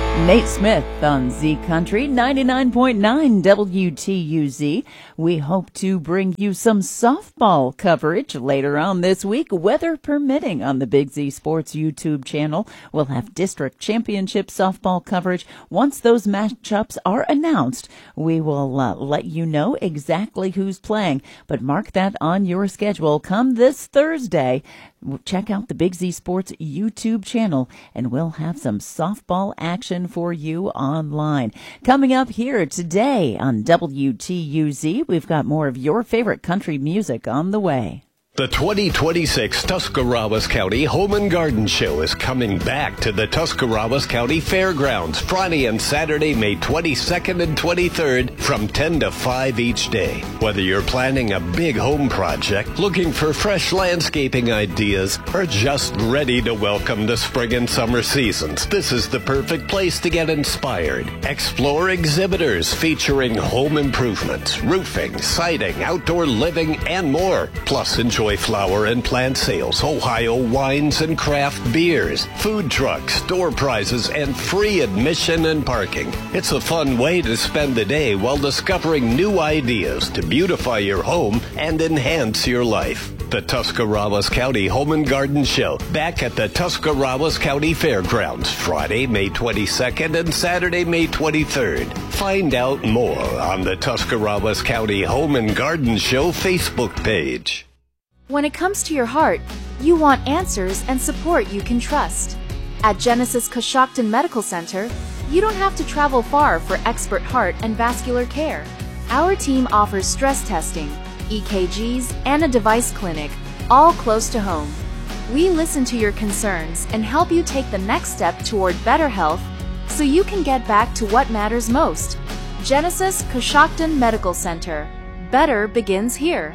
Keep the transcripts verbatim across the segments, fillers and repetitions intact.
Nate Smith on Z Country ninety-nine point nine W T U Z. We hope to bring you some softball coverage later on this week, weather permitting, on the Big Z Sports YouTube channel. We'll have district championship softball coverage. Once those matchups are announced, we will uh, let you know exactly who's playing. But mark that on your schedule. Come this Thursday, check out the Big Z Sports YouTube channel, and we'll have some softball action for you online. Coming up here today on W T U Z, we've got more of your favorite country music on the way. The twenty twenty-six Tuscarawas County Home and Garden Show is coming back to the Tuscarawas County Fairgrounds Friday and Saturday, May twenty-second and twenty-third from ten to five each day. Whether you're planning a big home project, looking for fresh landscaping ideas, or just ready to welcome the spring and summer seasons, this is the perfect place to get inspired. Explore exhibitors featuring home improvements, roofing, siding, outdoor living, and more. Plus, enjoy flower and plant sales, Ohio wines and craft beers, food trucks, door prizes, and free admission and parking. It's a fun way to spend the day while discovering new ideas to beautify your home and enhance your life. The Tuscarawas County Home and Garden Show, back at the Tuscarawas County Fairgrounds, Friday, May twenty-second and Saturday, May twenty-third. Find out more on the Tuscarawas County Home and Garden Show Facebook page. When it comes to your heart, you want answers and support you can trust. At Genesis Coshocton Medical Center, you don't have to travel far for expert heart and vascular care. Our team offers stress testing, E K Gs, and a device clinic, all close to home. We listen to your concerns and help you take the next step toward better health so you can get back to what matters most. Genesis Coshocton Medical Center. Better begins here.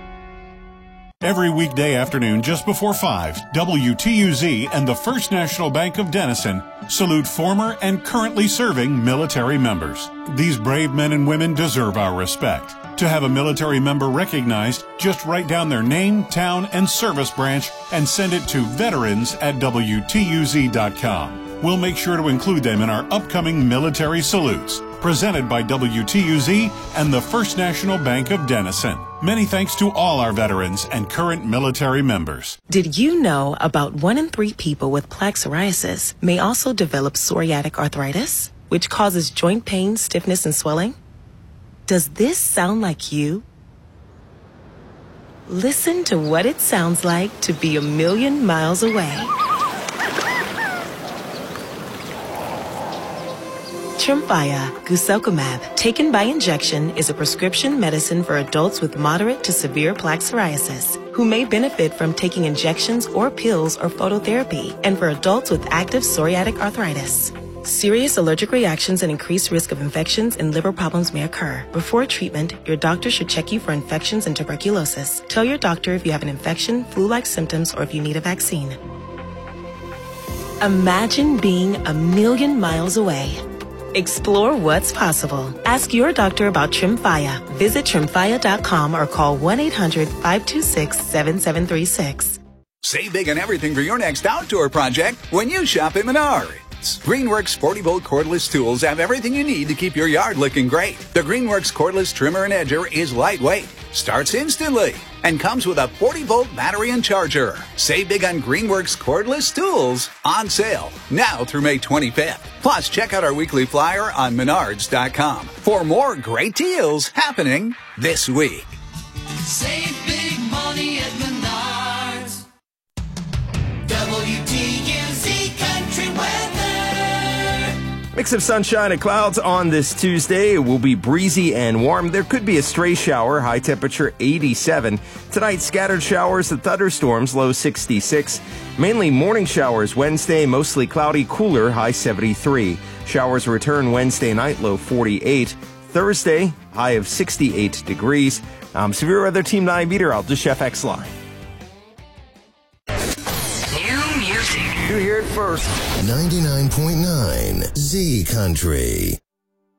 Every weekday afternoon just before five, W T U Z and the First National Bank of Denison salute former and currently serving military members. These brave men and women deserve our respect. To have a military member recognized, just write down their name, town, and service branch and send it to veterans at W T U Z dot com. We'll make sure to include them in our upcoming military salutes. Presented by W T U Z and the First National Bank of Denison. Many thanks to all our veterans and current military members. Did you know about one in three people with plaque psoriasis may also develop psoriatic arthritis, which causes joint pain, stiffness, and swelling? Does this sound like you? Listen to what it sounds like to be a million miles away. Tremfya guselkumab, taken by injection, is a prescription medicine for adults with moderate to severe plaque psoriasis who may benefit from taking injections or pills or phototherapy, and for adults with active psoriatic arthritis. Serious allergic reactions and increased risk of infections and liver problems may occur. Before treatment, your doctor should check you for infections and tuberculosis. Tell your doctor if you have an infection, flu-like symptoms, or if you need a vaccine. Imagine being a million miles away. Explore what's possible. Ask your doctor about Tremfya. Visit Tremfya dot com or call one eight hundred, five two six, seven seven three six. Save big on everything for your next outdoor project when you shop at Menards. Greenworks forty volt cordless tools have everything you need to keep your yard looking great. The Greenworks cordless trimmer and edger is lightweight, starts instantly, and comes with a forty volt battery and charger. Save big on Greenworks cordless tools, on sale now through May twenty-fifth. Plus, check out our weekly flyer on Menards dot com for more great deals happening this week. Save big money at Menards. W T U Z Country Weather. Mix of sunshine and clouds on this Tuesday. It will be breezy and warm. There could be a stray shower, high temperature eighty-seven. Tonight, scattered showers and thunderstorms, low sixty-six. Mainly morning showers Wednesday, mostly cloudy, cooler, high seventy-three. Showers return Wednesday night, low forty-eight. Thursday, high of sixty-eight degrees. I'm Severe Weather Team nine meteorologist Chef X-Line. New music. You hear it first. ninety-nine point nine Z Country.